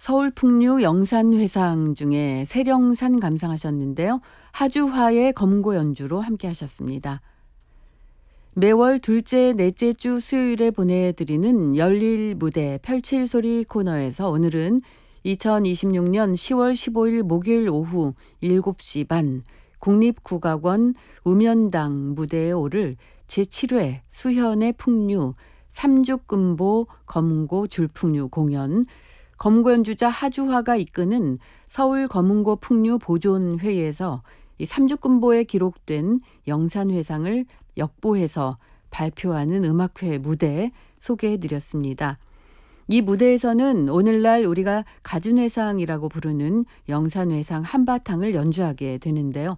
서울 풍류 영산회상 중에 세령산 감상하셨는데요. 하주화의 검고 연주로 함께 하셨습니다. 매월 둘째, 넷째 주 수요일에 보내드리는 열릴 무대 펼칠 소리 코너에서 오늘은 2026년 10월 15일 목요일 오후 7시 반 국립국악원 우면당 무대에 오를 제7회 수현의 풍류 삼죽금보 검고 줄풍류 공연 검고 연주자 하주화가 이끄는 서울 검은고 풍류 보존회의에서 이 삼죽금보에 기록된 영산회상을 역보해서 발표하는 음악회 무대 소개해드렸습니다. 이 무대에서는 오늘날 우리가 가준회상이라고 부르는 영산회상 한바탕을 연주하게 되는데요.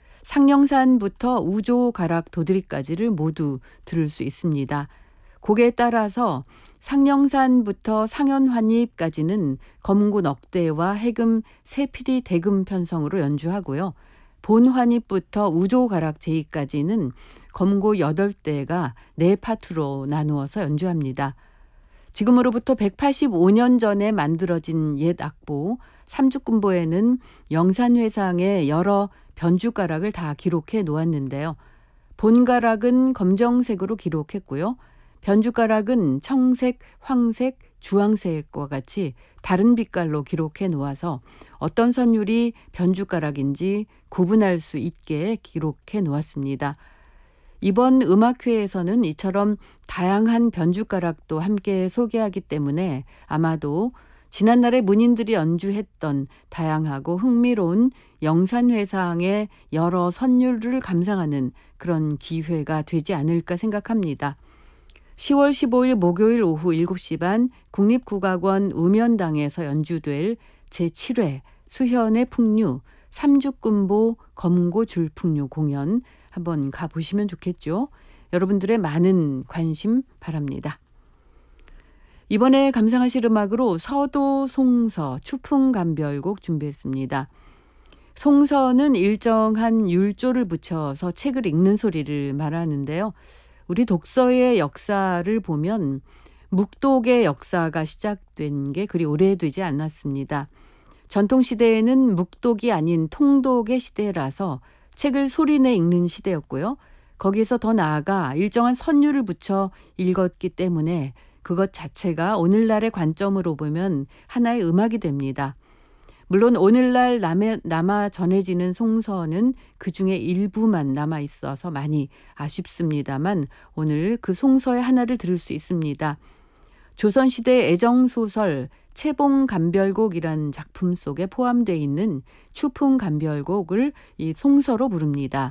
상령산부터 우조가락 도드리까지를 모두 들을 수 있습니다. 곡에 따라서 상령산부터 상현환입까지는 검은고 넉대와 해금 세피리 대금 편성으로 연주하고요. 본환입부터 우조가락 제이까지는 검은고 8대가 4파트로 나누어서 연주합니다. 지금으로부터 185년 전에 만들어진 옛 악보 삼죽금보에는 영산회상의 여러 변주가락을 다 기록해 놓았는데요. 본가락은 검정색으로 기록했고요. 변주가락은 청색, 황색, 주황색과 같이 다른 빛깔로 기록해 놓아서 어떤 선율이 변주가락인지 구분할 수 있게 기록해 놓았습니다. 이번 음악회에서는 이처럼 다양한 변주가락도 함께 소개하기 때문에 아마도 지난날에 문인들이 연주했던 다양하고 흥미로운 영산회상의 여러 선율을 감상하는 그런 기회가 되지 않을까 생각합니다. 10월 15일 목요일 오후 7시 반 국립국악원 우면당에서 연주될 제7회 수현의 풍류 삼죽금보 검고 줄풍류 공연 한번 가보시면 좋겠죠. 여러분들의 많은 관심 바랍니다. 이번에 감상하실 음악으로 서도 송서 추풍감별곡 준비했습니다. 송서는 일정한 율조를 붙여서 책을 읽는 소리를 말하는데요. 우리 독서의 역사를 보면 묵독의 역사가 시작된 게 그리 오래되지 않았습니다. 전통시대에는 묵독이 아닌 통독의 시대라서 책을 소리내 읽는 시대였고요. 거기에서 더 나아가 일정한 선율을 붙여 읽었기 때문에 그것 자체가 오늘날의 관점으로 보면 하나의 음악이 됩니다. 물론 오늘날 남아 전해지는 송서는 그중에 일부만 남아 있어서 많이 아쉽습니다만 오늘 그 송서의 하나를 들을 수 있습니다. 조선시대 애정소설 채봉감별곡이란 작품 속에 포함되어 있는 추풍감별곡을 이 송서로 부릅니다.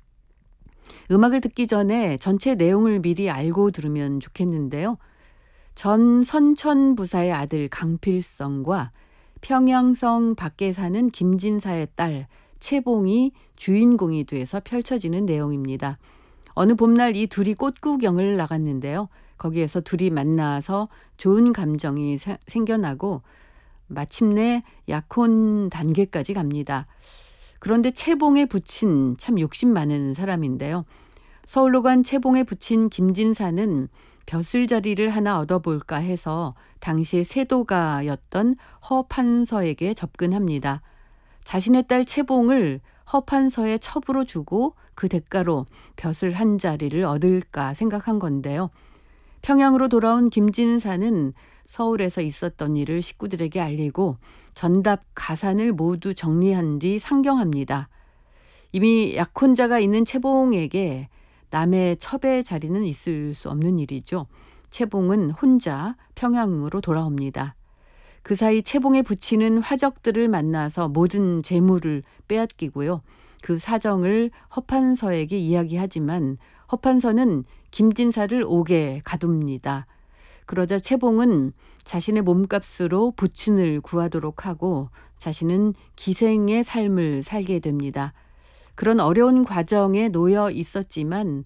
음악을 듣기 전에 전체 내용을 미리 알고 들으면 좋겠는데요. 전 선천부사의 아들 강필성과 평양성 밖에 사는 김진사의 딸 채봉이 주인공이 돼서 펼쳐지는 내용입니다. 어느 봄날 이 둘이 꽃구경을 나갔는데요. 거기에서 둘이 만나서 좋은 감정이 생겨나고 마침내 약혼 단계까지 갑니다. 그런데 채봉의 부친 참 욕심 많은 사람인데요. 서울로 간 채봉의 부친 김진사는 벼슬자리를 하나 얻어볼까 해서 당시의 세도가였던 허판서에게 접근합니다. 자신의 딸 채봉을 허판서에 첩으로 주고 그 대가로 벼슬 한 자리를 얻을까 생각한 건데요. 평양으로 돌아온 김진사는 서울에서 있었던 일을 식구들에게 알리고 전답 가산을 모두 정리한 뒤 상경합니다. 이미 약혼자가 있는 채봉에게 남의 첩의 자리는 있을 수 없는 일이죠. 채봉은 혼자 평양으로 돌아옵니다. 그 사이 채봉의 부친은 화적들을 만나서 모든 재물을 빼앗기고요. 그 사정을 허판서에게 이야기하지만 허판서는 김진사를 옥에 가둡니다. 그러자 채봉은 자신의 몸값으로 부친을 구하도록 하고 자신은 기생의 삶을 살게 됩니다. 그런 어려운 과정에 놓여 있었지만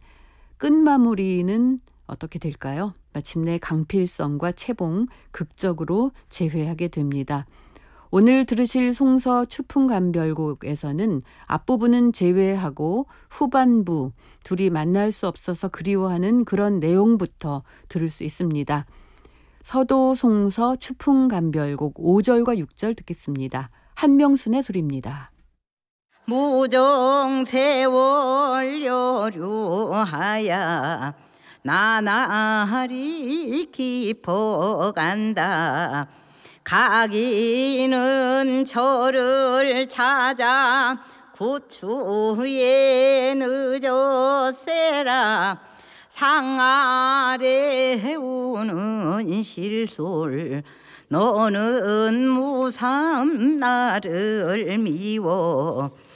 끝마무리는 어떻게 될까요? 마침내 강필성과 채봉 극적으로 재회하게 됩니다. 오늘 들으실 송서 추풍감별곡에서는 앞부분은 제외하고 후반부 둘이 만날 수 없어서 그리워하는 그런 내용부터 들을 수 있습니다. 서도송서 추풍감별곡 5절과 6절 듣겠습니다. 한명순의 소리입니다. 무정세월 여류하야 나날이 깊어간다. 가기는 저를 찾아 구추에 늦었세라. 상 아래 우는 실솔 너는 무삼 나를 미워